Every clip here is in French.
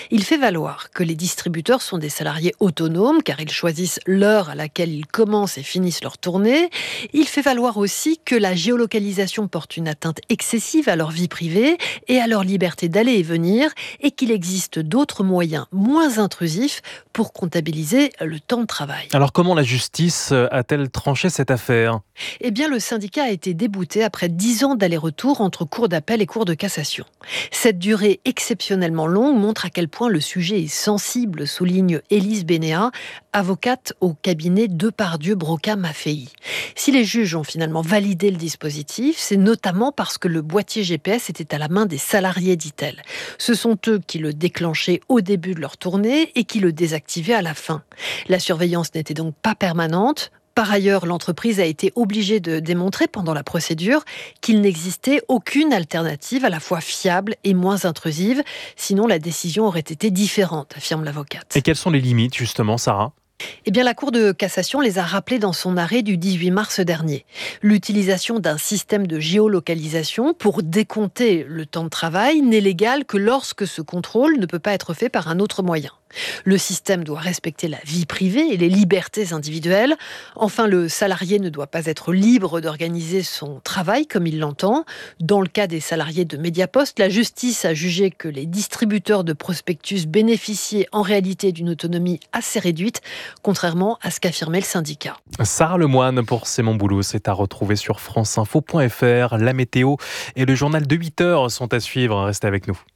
Il fait valoir que les distributeurs sont des salariés autonomes car ils choisissent l'heure à laquelle ils commencent et finissent leur tournée. Il fait valoir aussi que la géolocalisation porte une atteinte excessive à leur vie privée et à leur liberté d'aller et venir et qu'il existe d'autres moyens moins intrusifs pour comptabiliser le temps de travail. Alors comment la justice a-t-elle tranché cette affaire ? Eh bien, le syndicat a été débouté après 10 ans d'aller-retour entre cours d'appel et cours de cassation. Cette durée exceptionnellement longue montre à quel point le sujet est sensible, souligne Élise Bénéat, avocate au cabinet Depardieu Broca Maffei. Si les juges ont finalement validé le dispositif, c'est notamment parce que le boîtier GPS était à la main des salariés, dit-elle. Ce sont eux qui le déclenchaient au début de leur tournée et qui le désactivaient à la fin. La surveillance n'était donc pas permanente. Par ailleurs, l'entreprise a été obligée de démontrer pendant la procédure qu'il n'existait aucune alternative à la fois fiable et moins intrusive. Sinon, la décision aurait été différente, affirme l'avocate. Et quelles sont les limites, justement, Sarah ? Eh bien, la Cour de cassation les a rappelées dans son arrêt du 18 mars dernier. L'utilisation d'un système de géolocalisation pour décompter le temps de travail n'est légale que lorsque ce contrôle ne peut pas être fait par un autre moyen. Le système doit respecter la vie privée et les libertés individuelles. Enfin, le salarié ne doit pas être libre d'organiser son travail comme il l'entend. Dans le cas des salariés de Mediapost, la justice a jugé que les distributeurs de prospectus bénéficiaient en réalité d'une autonomie assez réduite, contrairement à ce qu'affirmait le syndicat. Sarah Lemoine pour C'est mon boulot, c'est à retrouver sur franceinfo.fr. La météo et le journal de 8 heures sont à suivre. Restez avec nous.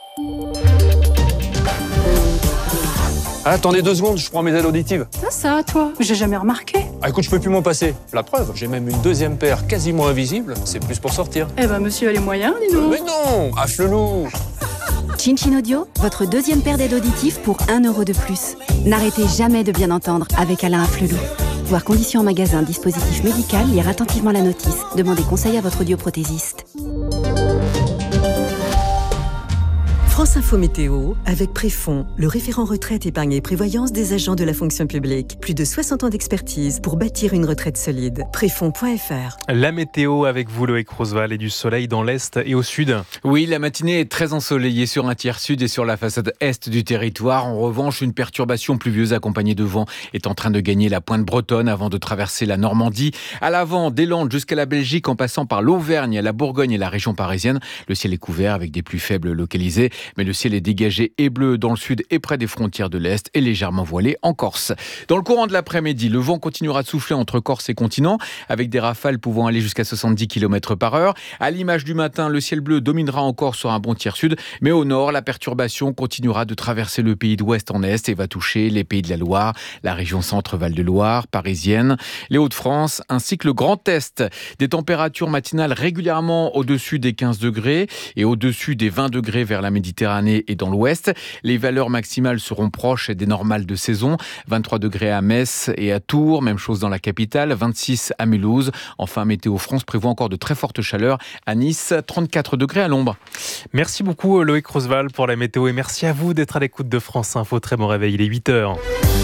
Attendez 2 secondes, je prends mes aides auditives. Ça, toi, j'ai jamais remarqué. Écoute, je peux plus m'en passer. La preuve, j'ai même une deuxième paire quasiment invisible. C'est plus pour sortir. Eh ben, monsieur a les moyens, dis donc. Mais non, affle-nous. Chin Audio, votre deuxième paire d'aides auditives pour 1 € de plus. N'arrêtez jamais de bien entendre avec Alain Afflelou. Voir conditions en magasin, dispositif médical, lire attentivement la notice. Demandez conseil à votre audioprothésiste. France Info Météo avec Préfond, le référent retraite, épargne et prévoyance des agents de la fonction publique. Plus de 60 ans d'expertise pour bâtir une retraite solide. Préfond.fr. La météo avec vous, Loïc Roosevelt, et du soleil dans l'est et au sud. Oui, la matinée est très ensoleillée sur un tiers sud et sur la façade est du territoire. En revanche, une perturbation pluvieuse accompagnée de vent est en train de gagner la pointe bretonne avant de traverser la Normandie. À l'avant, des Landes jusqu'à la Belgique en passant par l'Auvergne, la Bourgogne et la région parisienne. Le ciel est couvert avec des pluies faibles localisées. Mais le ciel est dégagé et bleu dans le sud et près des frontières de l'Est et légèrement voilé en Corse. Dans le courant de l'après-midi, le vent continuera de souffler entre Corse et continent avec des rafales pouvant aller jusqu'à 70 km/h. À l'image du matin, le ciel bleu dominera encore sur un bon tiers sud, mais au nord, la perturbation continuera de traverser le pays d'ouest en est et va toucher les pays de la Loire, la région centre Val-de-Loire, parisienne, les Hauts-de-France ainsi que le Grand Est. Des températures matinales régulièrement au-dessus des 15 degrés et au-dessus des 20 degrés vers la Méditerranée et dans l'ouest. Les valeurs maximales seront proches des normales de saison. 23 degrés à Metz et à Tours, même chose dans la capitale, 26 à Mulhouse. Enfin, Météo France prévoit encore de très fortes chaleurs à Nice, 34 degrés à l'ombre. Merci beaucoup Loïc Roosevelt pour la météo et merci à vous d'être à l'écoute de France Info. Très bon réveil, il est 8h.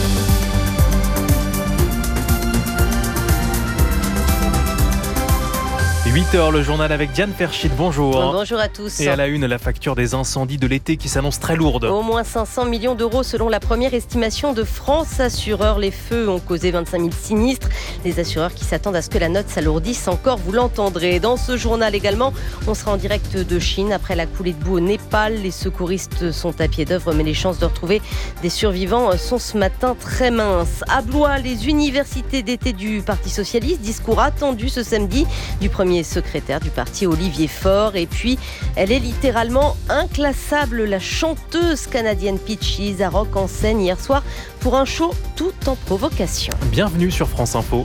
8h, le journal avec Diane Perchid, bonjour. Bonjour à tous. Et à la une, la facture des incendies de l'été qui s'annonce très lourde. Au moins 500 millions d'euros selon la première estimation de France Assureurs. Les feux ont causé 25 000 sinistres. Les assureurs qui s'attendent à ce que la note s'alourdisse encore, vous l'entendrez. Dans ce journal également, on sera en direct de Chine. Après la coulée de boue au Népal, les secouristes sont à pied d'œuvre, mais les chances de retrouver des survivants sont ce matin très minces. À Blois, les universités d'été du Parti Socialiste, discours attendu ce samedi du premier secrétaire du parti Olivier Faure. Et puis, elle est littéralement inclassable. La chanteuse canadienne Peaches a rock en scène hier soir pour un show tout en provocation. Bienvenue sur France Info.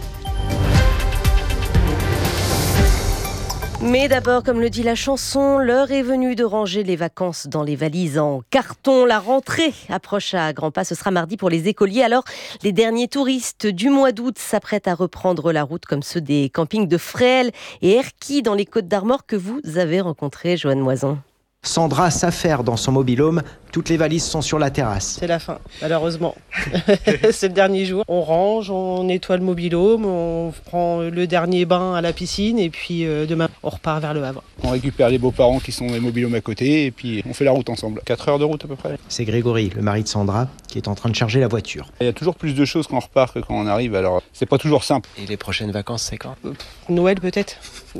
Mais d'abord, comme le dit la chanson, l'heure est venue de ranger les vacances dans les valises en carton. La rentrée approche à grands pas, ce sera mardi pour les écoliers. Alors, les derniers touristes du mois d'août s'apprêtent à reprendre la route, comme ceux des campings de Fréhel et Erquy dans les Côtes d'Armor que vous avez rencontrés, Joanne Moison. Sandra s'affaire dans son mobil-home. Toutes les valises sont sur la terrasse. C'est la fin, malheureusement. C'est le dernier jour. On range, on nettoie le mobil-home, on prend le dernier bain à la piscine et puis demain, on repart vers le Havre. On récupère les beaux-parents qui sont dans les mobil-homes à côté et puis on fait la route ensemble. 4 heures de route à peu près. C'est Grégory, le mari de Sandra, qui est en train de charger la voiture. Il y a toujours plus de choses quand on repart que quand on arrive, alors c'est pas toujours simple. Et les prochaines vacances, c'est quand ? Noël peut-être.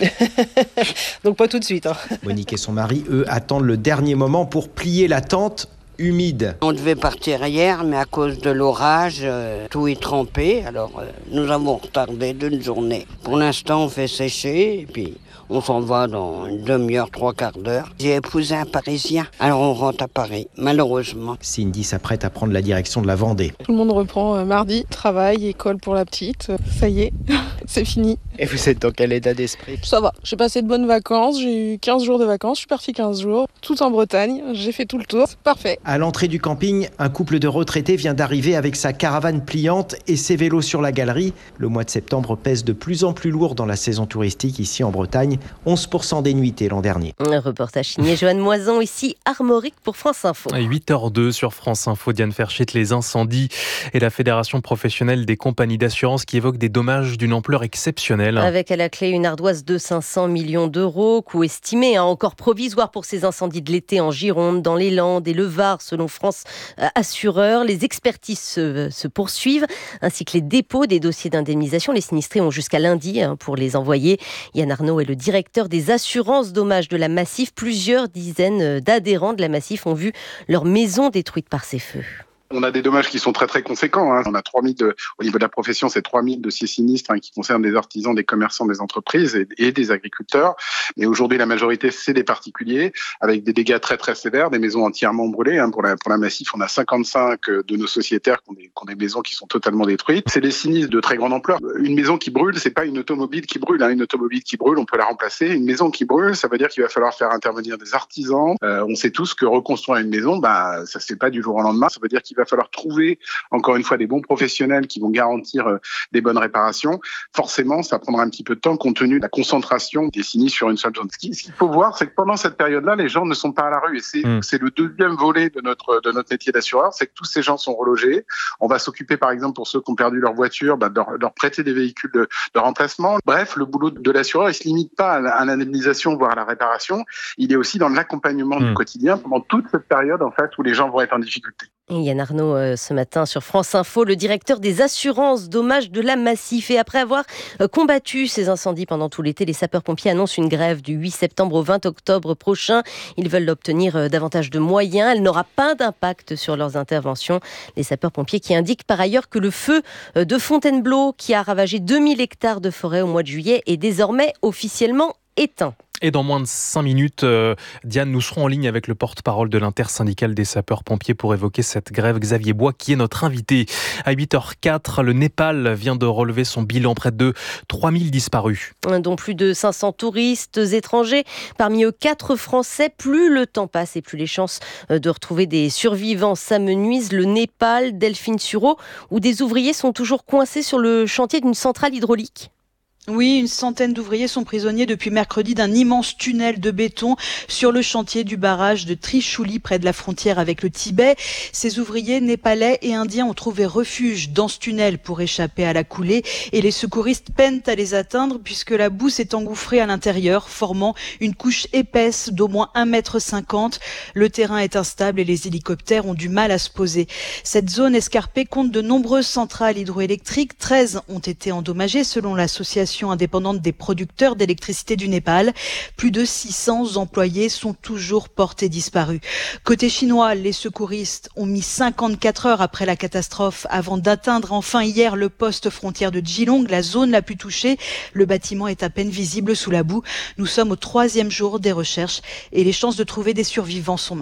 Donc pas tout de suite. Monique et son mari, eux, attendent le dernier moment pour plier la tente humide. On devait partir hier, mais à cause de l'orage, tout est trempé. Alors nous avons retardé d'une journée. Pour l'instant, on fait sécher et puis on s'en va dans une demi-heure, 3/4 d'heure. J'ai épousé un Parisien, alors on rentre à Paris, malheureusement. Cindy s'apprête à prendre la direction de la Vendée. Tout le monde reprend mardi, travail, école pour la petite. Ça y est, c'est fini. Et vous êtes dans quel état d'esprit ? Ça va, j'ai passé de bonnes vacances, j'ai eu 15 jours de vacances, je suis partie 15 jours, tout en Bretagne, j'ai fait tout le tour, c'est parfait. À l'entrée du camping, un couple de retraités vient d'arriver avec sa caravane pliante et ses vélos sur la galerie. Le mois de septembre pèse de plus en plus lourd dans la saison touristique ici en Bretagne. 11% des nuitées l'an dernier. Un reportage signé Joanne Moison, ici Armorique pour France Info. 8h02 sur France Info, Diane Ferchit, les incendies et la Fédération professionnelle des compagnies d'assurance qui évoque des dommages d'une ampleur exceptionnelle. Avec à la clé une ardoise de 500 millions d'euros, coût estimé, encore provisoire pour ces incendies de l'été en Gironde, dans les Landes et le Var, selon France Assureurs. Les expertises se poursuivent, ainsi que les dépôts des dossiers d'indemnisation. Les sinistrés ont jusqu'à lundi pour les envoyer. Yann Arnaud est le directeur des assurances dommages de la Massif. Plusieurs dizaines d'adhérents de la Massif ont vu leur maison détruite par ces feux. On a des dommages qui sont très très conséquents. On a 3000 au niveau de la profession, c'est 3000 dossiers sinistres qui concernent des artisans, des commerçants, des entreprises et des agriculteurs. Mais aujourd'hui, la majorité, c'est des particuliers avec des dégâts très très sévères, des maisons entièrement brûlées. Pour la Massif, on a 55 de nos sociétaires qui ont des maisons qui sont totalement détruites. C'est des sinistres de très grande ampleur. Une maison qui brûle, c'est pas une automobile qui brûle. Une automobile qui brûle, on peut la remplacer. Une maison qui brûle, ça veut dire qu'il va falloir faire intervenir des artisans. On sait tous que reconstruire une maison, ça se fait pas du jour au lendemain. Ça veut dire qu'il va falloir trouver, encore une fois, des bons professionnels qui vont garantir des bonnes réparations. Forcément, ça prendra un petit peu de temps compte tenu de la concentration des sinistres sur une seule zone. Ce qu'il faut voir, c'est que pendant cette période-là, les gens ne sont pas à la rue. Et c'est le deuxième volet de notre métier d'assureur, c'est que tous ces gens sont relogés. On va s'occuper, par exemple, pour ceux qui ont perdu leur voiture, de leur prêter des véhicules de remplacement. Bref, le boulot de l'assureur, il se limite pas à l'indemnisation, voire à la réparation. Il est aussi dans l'accompagnement du quotidien pendant toute cette période, en fait, où les gens vont être en difficulté. Et Yann Arnaud, ce matin sur France Info, le directeur des assurances dommages de la Massif. Et après avoir combattu ces incendies pendant tout l'été, les sapeurs-pompiers annoncent une grève du 8 septembre au 20 octobre prochain. Ils veulent obtenir davantage de moyens. Elle n'aura pas d'impact sur leurs interventions. Les sapeurs-pompiers qui indiquent par ailleurs que le feu de Fontainebleau, qui a ravagé 2000 hectares de forêt au mois de juillet, est désormais officiellement éteint. Et dans moins de 5 minutes, Diane, nous serons en ligne avec le porte-parole de l'intersyndicale des sapeurs-pompiers pour évoquer cette grève, Xavier Bois, qui est notre invité. À 8h04, le Népal vient de relever son bilan, près de 3000 disparus. Dont plus de 500 touristes étrangers, parmi eux 4 Français. Plus le temps passe et plus les chances de retrouver des survivants s'amenuisent. Le Népal, Delphine-sur-Eau, où des ouvriers sont toujours coincés sur le chantier d'une centrale hydraulique. Oui, une centaine d'ouvriers sont prisonniers depuis mercredi d'un immense tunnel de béton sur le chantier du barrage de Trichouli, près de la frontière avec le Tibet. Ces ouvriers népalais et indiens ont trouvé refuge dans ce tunnel pour échapper à la coulée et les secouristes peinent à les atteindre puisque la boue s'est engouffrée à l'intérieur, formant une couche épaisse d'au moins 1,50 m. Le terrain est instable et les hélicoptères ont du mal à se poser. Cette zone escarpée compte de nombreuses centrales hydroélectriques. 13 ont été endommagées selon l'association indépendante des producteurs d'électricité du Népal. Plus de 600 employés sont toujours portés disparus. Côté chinois, les secouristes ont mis 54 heures après la catastrophe avant d'atteindre enfin hier le poste frontière de Geelong, la zone la plus touchée. Le bâtiment est à peine visible sous la boue. Nous sommes au 3e jour des recherches et les chances de trouver des survivants sont minces.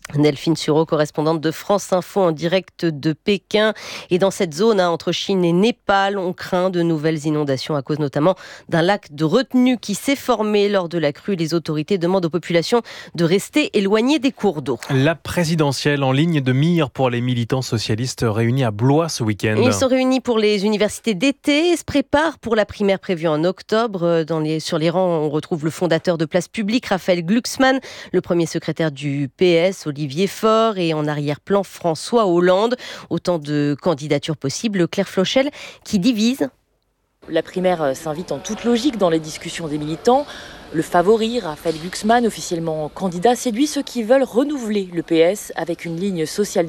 Delphine Sureau, correspondante de France Info en direct de Pékin. Et dans cette zone, entre Chine et Népal, on craint de nouvelles inondations à cause notamment d'un lac de retenue qui s'est formé lors de la crue. Les autorités demandent aux populations de rester éloignées des cours d'eau. La présidentielle en ligne de mire pour les militants socialistes réunis à Blois ce week-end. Ils sont réunis pour les universités d'été et se préparent pour la primaire prévue en octobre. Sur les rangs, on retrouve le fondateur de Place Publique, Raphaël Glucksmann, le premier secrétaire du PS, Olivier Faure, et en arrière-plan François Hollande. Autant de candidatures possibles. Claire Flochel qui divise. La primaire s'invite en toute logique dans les discussions des militants. Le favori, Raphaël Glucksmann, officiellement candidat, séduit ceux qui veulent renouveler le PS avec une ligne sociale